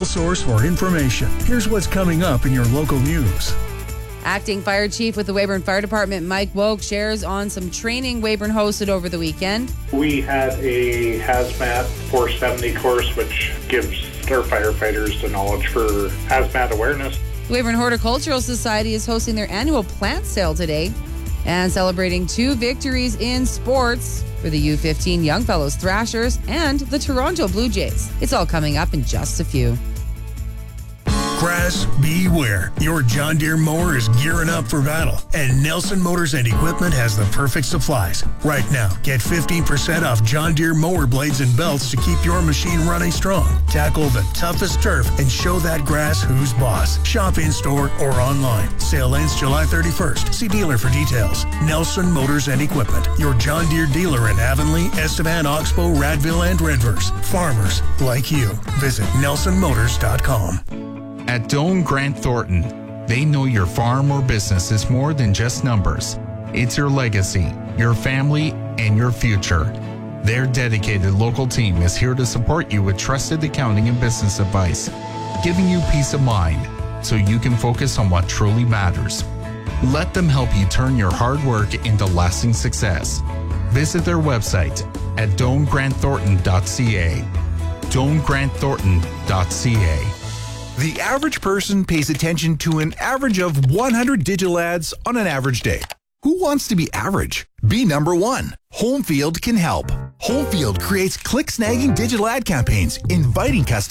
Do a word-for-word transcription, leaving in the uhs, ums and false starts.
source for information. Here's what's coming up in your local news. Acting Fire Chief with the Weyburn Fire Department, Mike Woke, shares on some training Weyburn hosted over the weekend. We had a hazmat four seventy course, which gives our firefighters the knowledge for hazmat awareness. The Weyburn Horticultural Society is hosting their annual plant sale today and celebrating two victories in sports for the U fifteen Young Fellows Thrashers and the Toronto Blue Jays. It's all coming up in just a few. Grass, beware. Your John Deere mower is gearing up for battle, and Nelson Motors and Equipment has the perfect supplies. Right now, get fifteen percent off John Deere mower blades and belts to keep your machine running strong. Tackle the toughest turf and show that grass who's boss. Shop in-store or online. Sale ends July thirty-first. See dealer for details. Nelson Motors and Equipment, your John Deere dealer in Avonlea, Estevan, Oxbow, Radville, and Redverse. Farmers like you. Visit nelson motors dot com. At Doane Grant Thornton, they know your farm or business is more than just numbers. It's your legacy, your family, and your future. Their dedicated local team is here to support you with trusted accounting and business advice, giving you peace of mind so you can focus on what truly matters. Let them help you turn your hard work into lasting success. Visit their website at doane grant thornton dot c a. doane grant thornton dot c a. The average person pays attention to an average of one hundred digital ads on an average day. Who wants to be average? Be number one. Homefield can help. Homefield creates click-snagging digital ad campaigns, inviting customers